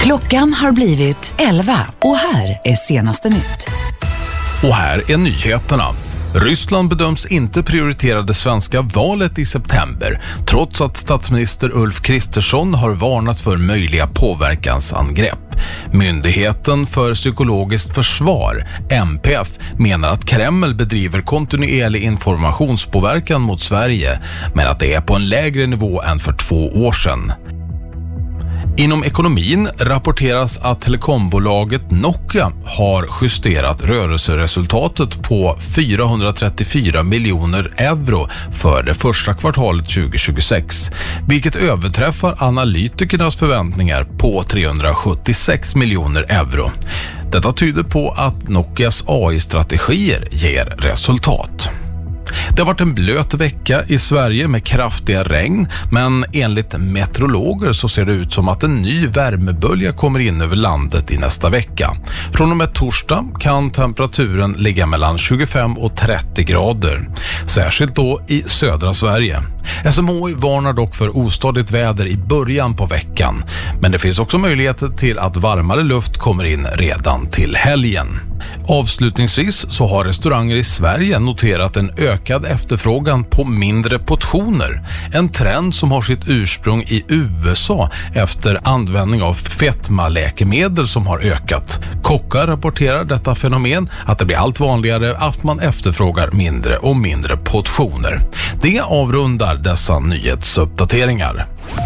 Klockan har blivit 11 och här är senaste nytt. Och här är nyheterna. Ryssland bedöms inte prioritera det svenska valet i september, trots att statsminister Ulf Kristersson har varnat för möjliga påverkansangrepp. Myndigheten för psykologiskt försvar, MPF, menar att Kreml bedriver kontinuerlig informationspåverkan mot Sverige, men att det är på en lägre nivå än för 2 år sedan. Inom ekonomin rapporteras att telekombolaget Nokia har justerat rörelseresultatet på 434 miljoner euro för det första kvartalet 2026, vilket överträffar analytikernas förväntningar på 376 miljoner euro. Detta tyder på att Nokias AI-strategier ger resultat. Det har varit en blöt vecka i Sverige med kraftiga regn, men enligt meteorologer så ser det ut som att en ny värmebölja kommer in över landet i nästa vecka. Från och med torsdag kan temperaturen ligga mellan 25 och 30 grader, särskilt då i södra Sverige. SMHI varnar dock för ostadigt väder i början på veckan, men det finns också möjligheter till att varmare luft kommer in redan till helgen. Avslutningsvis så har restauranger i Sverige noterat en ökad efterfrågan på mindre portioner. En trend som har sitt ursprung i USA efter användning av fetmaläkemedel som har ökat. Kockar rapporterar detta fenomen att det blir allt vanligare att man efterfrågar mindre och mindre portioner. Det avrundar dessa nyhetsuppdateringar.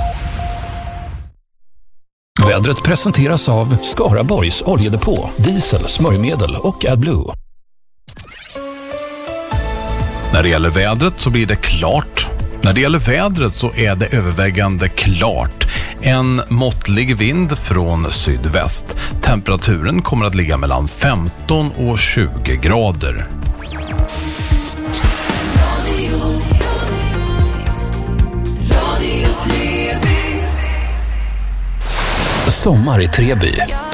Vädret presenteras av Skaraborgs oljedepå, diesel, smörjmedel och AdBlue. När det gäller vädret så blir det klart. När det gäller vädret så är det övervägande klart. En måttlig vind från sydväst. Temperaturen kommer att ligga mellan 15 och 20 grader. Sommar i Treby.